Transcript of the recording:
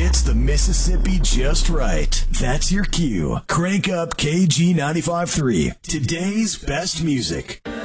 hits the Mississippi just right. That's your cue. Crank up KG 95.3. Today's best music.